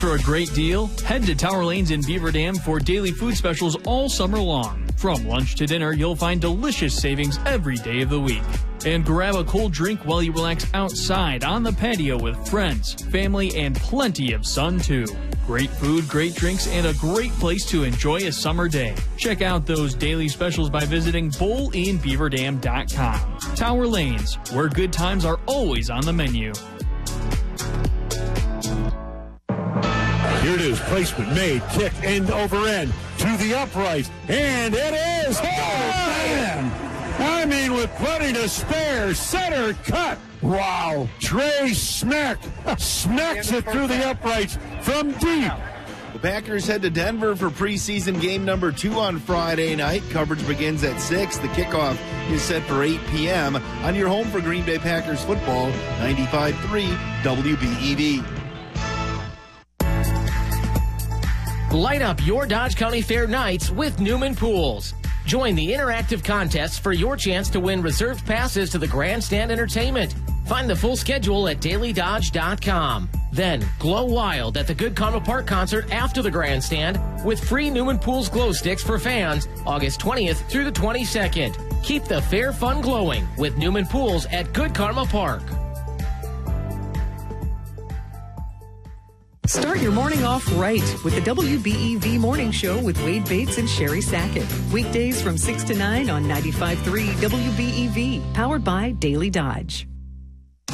For a great deal, head to Tower Lanes in Beaver Dam for daily food specials all summer long. From lunch to dinner, you'll find delicious savings every day of the week. And grab a cold drink while you relax outside on the patio with friends, family, and plenty of sun, too. Great food, great drinks, and a great place to enjoy a summer day. Check out those daily specials by visiting bowlinbeaverdam.com. Tower Lanes, where good times are always on the menu. Here it is, placement made, kick end over end to the upright, and it is! Oh, man! I mean, with plenty to spare, center cut! Wow! Trey smacks it through the uprights from deep. The Packers head to Denver for preseason game number 2 on Friday night. Coverage begins at 6. The kickoff is set for 8 p.m. on your home for Green Bay Packers football, 95.3 WBEV. Light up your Dodge County Fair nights with Newman Pools. Join the interactive contests for your chance to win reserved passes to the Grandstand Entertainment. Find the full schedule at dailydodge.com. Then glow wild at the Good Karma Park concert after the Grandstand with free Newman Pools glow sticks for fans August 20th through the 22nd. Keep the fair fun glowing with Newman Pools at Good Karma Park. Start your morning off right with the WBEV Morning Show with Wade Bates and Sherry Sackett. Weekdays from 6 to 9 on 95.3 WBEV, powered by Daily Dodge.